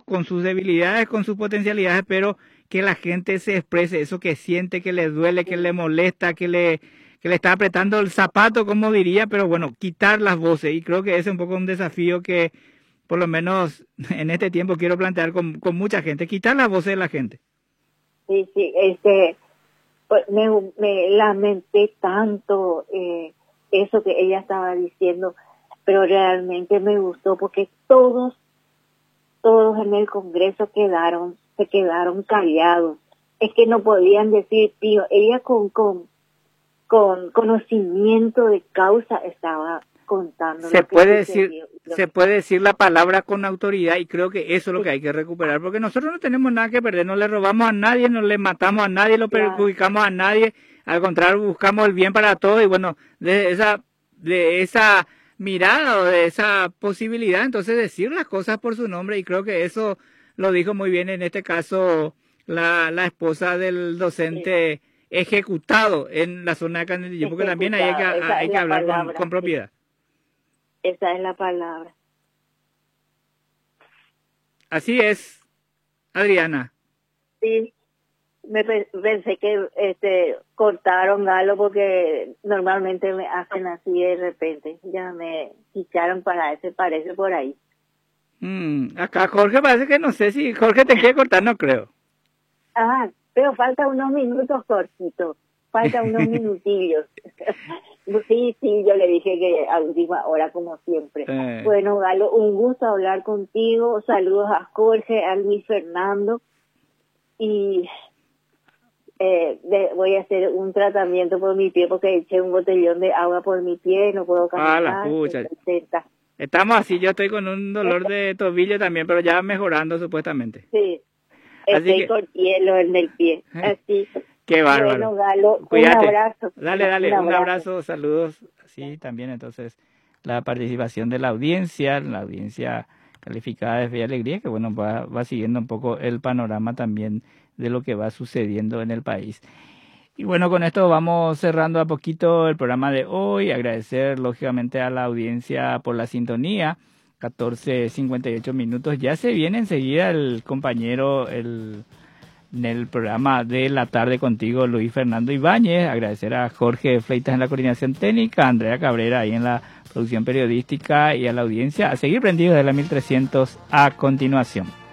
con sus debilidades, con sus potencialidades, pero que la gente se exprese eso que siente, que le duele, que le molesta, que le está apretando el zapato, como diría, pero bueno, quitar las voces. Y creo que ese es un poco un desafío que por lo menos en este tiempo quiero plantear con mucha gente, quitar las voces de la gente. Sí, pues me lamenté tanto eso que ella estaba diciendo, pero realmente me gustó porque todos en el Congreso se quedaron callados. Es que no podían decir, tío, ella con conocimiento de causa estaba contando. Se puede decir la palabra con autoridad y creo que eso es lo que hay que recuperar, porque nosotros no tenemos nada que perder, no le robamos a nadie, no le matamos a nadie, no perjudicamos a nadie, al contrario, buscamos el bien para todos y bueno, de esa mirada o de esa posibilidad, entonces decir las cosas por su nombre y creo que eso lo dijo muy bien en este caso la esposa del docente ejecutado en la zona de Candelilla, porque también hay que hablar con propiedad. Esa es la palabra. Así es, Adriana. Sí, pensé que cortaron algo porque normalmente me hacen así de repente. Ya me ficharon para ese, parece por ahí. Acá Jorge parece que no sé si Jorge te quiere cortar, no creo. Pero falta unos minutos cortitos, falta unos minutillos. Sí, yo le dije que a última hora como siempre. Bueno, Galo, un gusto hablar contigo, saludos a Jorge, a Luis Fernando y voy a hacer un tratamiento por mi pie porque eché un botellón de agua por mi pie, no puedo caminar. Estamos así, yo estoy con un dolor de tobillo también, pero ya mejorando supuestamente. Sí. Estoy con hielo en el pie, así. Qué bárbaro. Bueno, Galo, cuídate. Un abrazo. Dale, un abrazo, saludos. Sí, también entonces la participación de la audiencia calificada de Fe y Alegría, que bueno, va siguiendo un poco el panorama también de lo que va sucediendo en el país. Y bueno, con esto vamos cerrando a poquito el programa de hoy. Agradecer lógicamente a la audiencia por la sintonía. 14:58 minutos. Ya se viene enseguida el compañero en el programa de la tarde contigo, Luis Fernando Ibáñez. Agradecer a Jorge Fleitas en la coordinación técnica, a Andrea Cabrera ahí en la producción periodística y a la audiencia. A seguir prendidos de la 1300 a continuación.